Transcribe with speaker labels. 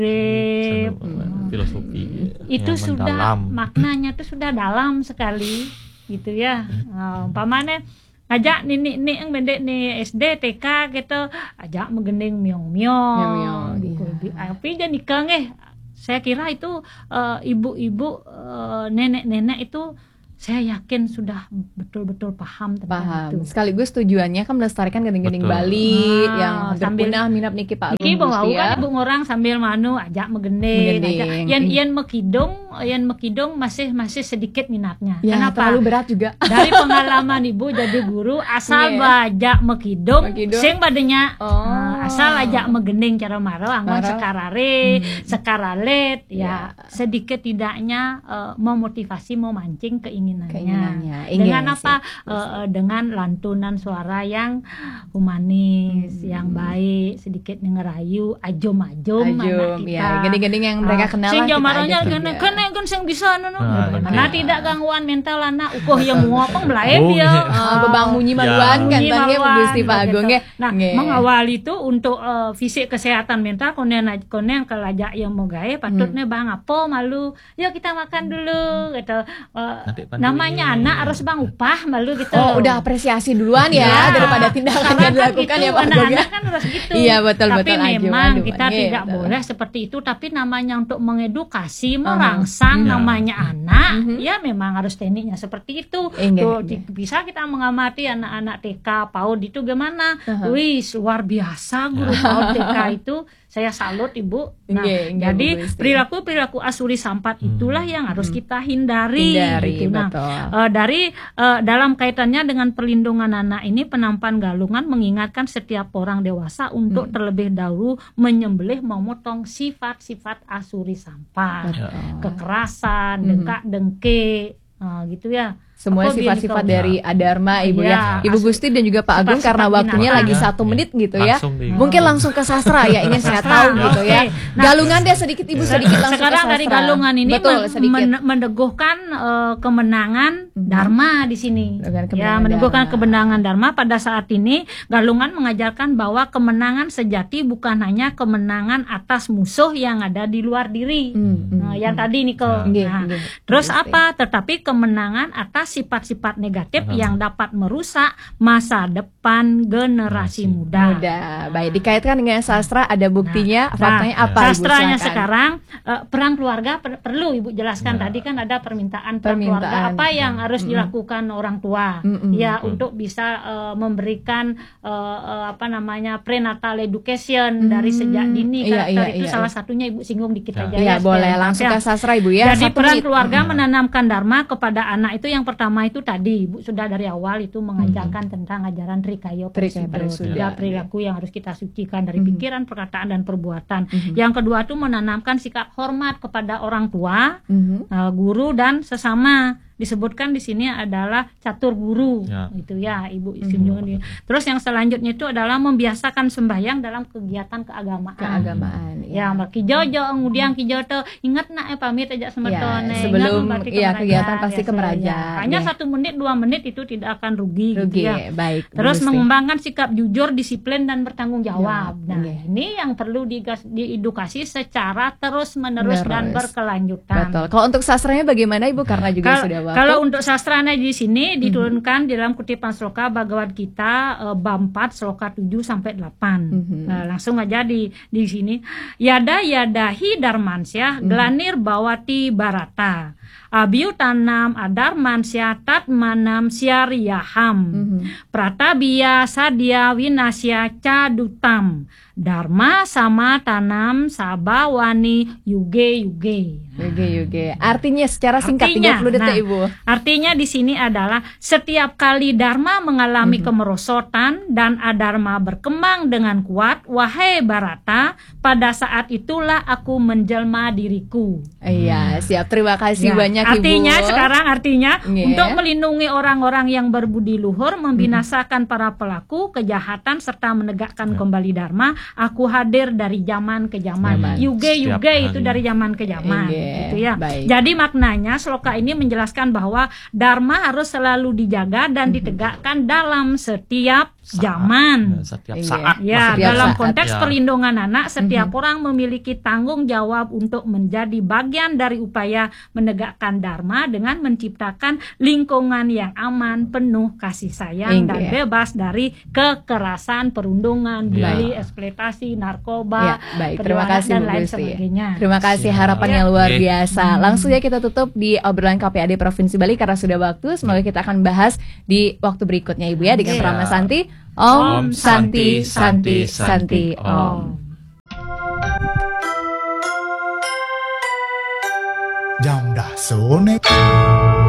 Speaker 1: filosofi
Speaker 2: itu
Speaker 1: yang
Speaker 2: sudah
Speaker 1: mendalam.
Speaker 2: maknanya itu sudah dalam sekali gitu ya. Umpamanya ngajak nih yang bendek nih SD TK gitu, ajak menggending miong-miong gitu. Tapi jadi nikah saya kira itu ibu-ibu nenek-nenek itu saya yakin sudah betul-betul paham tentang itu.
Speaker 3: Sekaligus tujuannya kan melestarikan gending-gending Bali yang
Speaker 2: sambil
Speaker 3: punah minap niki Pak Agung.
Speaker 2: Niki bawa kan ibu ngorang sambil ajak menggending. Yang mekidong masih sedikit minatnya.
Speaker 3: Ya,
Speaker 2: kenapa?
Speaker 3: Terlalu berat juga.
Speaker 2: Dari pengalaman ibu jadi guru asal bajak mekidong sing badenya asal ajak megending cara maro anggon sekaralet ya sedikit tidaknya memotivasi memancing keinginannya. Dengan apa? Dengan lantunan suara yang humanis, yang baik, sedikit ngerayu, ajom-ajom anak kita.
Speaker 3: Ya, gending-gending yang mereka kenal.
Speaker 2: Sing jamaronya kan sing bisa mana tidak gangguan mental anak ukoh yang muapang belae dia.
Speaker 3: Bebang munyi maluan kan tangge Gusti Pak Agung nggih.
Speaker 2: Nah, mengawali itu untuk fisik kesehatan mental konen kelajak yang mau gawe patutnya bang apa malu. Yuk kita makan dulu gitu. Namanya anak harus bang upah malu gitu.
Speaker 3: Udah apresiasi duluan ya daripada tindakan yang dilakukan
Speaker 2: gitu,
Speaker 3: ya Pak Agung.
Speaker 2: Anak-anak kan harus gitu.
Speaker 3: Iya betul.
Speaker 2: Tapi memang kita tidak boleh seperti itu. Tapi namanya untuk mengedukasi, merangsang namanya anak, ya memang harus tekniknya seperti itu. Tuh, bisa kita mengamati anak-anak TK, PAUD itu gimana? Wih, luar biasa guru PAUD TK itu. Saya salut Ibu. Nah, jadi perilaku Asuri Sampat itulah yang harus kita hindari gitu. Nah, dalam kaitannya dengan perlindungan anak ini, penampan galungan mengingatkan setiap orang dewasa untuk terlebih dahulu menyembelih, memotong sifat-sifat Asuri Sampat, kekerasan, dengkak-dengki, gitu ya.
Speaker 3: Semua sifat-sifat dari Adharma Ibu ya. Ibu Gusti dan juga Pak Agung karena waktunya lagi 1 menit gitu ya. Mungkin langsung ke sastra ya, ingin saya tahu gitu ya. Galungan deh sedikit Ibu sedikit langsung
Speaker 2: sekarang
Speaker 3: ke sastra.
Speaker 2: Dari galungan ini meneguhkan kemenangan Dharma di sini. Ya, meneguhkan kemenangan Dharma. Pada saat ini galungan mengajarkan bahwa kemenangan sejati bukan hanya kemenangan atas musuh yang ada di luar diri. Yang tadi Niko. Terus apa? Tetapi kemenangan atas sifat-sifat negatif yang dapat merusak masa depan generasi muda.
Speaker 3: Baik, dikaitkan dengan sastra ada buktinya, faktanya apa Ibu?
Speaker 2: Sastranya sekarang perang keluarga perlu Ibu jelaskan. Tadi kan ada permintaan keluarga apa yang harus dilakukan orang tua ya untuk bisa memberikan prenatal education dari sejak dini itu salah satunya Ibu singgung dikit aja ya.
Speaker 3: Boleh langsung ke sastra Ibu ya.
Speaker 2: Jadi peran keluarga menanamkan dharma kepada anak itu yang pertama itu tadi Ibu sudah dari awal itu mengajarkan tentang ajaran Trikayo Parisudha, perilaku yang harus kita sucikan dari pikiran, perkataan dan perbuatan. Yang kedua itu menanamkan sikap hormat kepada orang tua, guru dan sesama. Disebutkan di sini adalah catur guru, itu ya Ibu Isimjungan. Terus yang selanjutnya itu adalah membiasakan sembahyang dalam kegiatan keagamaan. Ya, Kijojo, kemudian Kijoto ingat nak pamit aja semeton.
Speaker 3: Sebelum kegiatan pasti ke meraja.
Speaker 2: Hanya 1 menit 2 menit itu tidak akan rugi. Gitu ya.
Speaker 3: Baik.
Speaker 2: Terus mengembangkan sikap jujur, disiplin dan bertanggung jawab. Nah, ini yang perlu diedukasi secara terus menerus dan berkelanjutan.
Speaker 3: Betul. Kalau untuk sastranya bagaimana Ibu? Karena juga sudah
Speaker 2: kalau untuk sastranya di sini diturunkan dalam kutipan sloka Bhagavad Gita bab 4 sloka 7 sampai 8. Langsung aja di sini. Yada yadahi darmansyah glanir bawati barata. Abyu tanam adarmansya tatmanam syariyaham. Pratabiya sadya winasya cadutam. Dharma sama tanam sabawani yuge. Artinya secara singkat 30 detik Ibu. Artinya di sini adalah setiap kali Dharma mengalami kemerosotan dan adharma berkembang dengan kuat, wahai Barata, pada saat itulah aku menjelma diriku. Iya, siap. Terima kasih banyak Ibu. Artinya untuk melindungi orang-orang yang berbudi luhur, membinasakan para pelaku kejahatan serta menegakkan kembali Dharma, aku hadir dari zaman ke zaman. Yuge itu dari zaman ke zaman. Gitu ya. Jadi maknanya sloka ini menjelaskan bahwa Dharma harus selalu dijaga dan ditegakkan dalam setiap zaman.
Speaker 1: Setiap saat.
Speaker 2: Ya,
Speaker 3: setiap
Speaker 2: dalam
Speaker 3: saat,
Speaker 2: konteks perlindungan anak, setiap orang memiliki tanggung jawab untuk menjadi bagian dari upaya menegakkan dharma dengan menciptakan lingkungan yang aman, penuh kasih sayang dan bebas dari kekerasan, perundungan, bully, eksploitasi, narkoba,
Speaker 3: baik. Terima kasih
Speaker 2: dan
Speaker 3: Bu
Speaker 2: lain
Speaker 3: Gusti.
Speaker 2: sebagainya.
Speaker 3: Terima kasih harapan yang luar biasa. Langsung ya kita tutup di obrolan KPAD Provinsi Bali karena sudah waktu. Semoga kita akan bahas di waktu berikutnya Ibu ya dengan Rama Santi. Om Santi Santi Santi Om.
Speaker 4: Jam dah sone.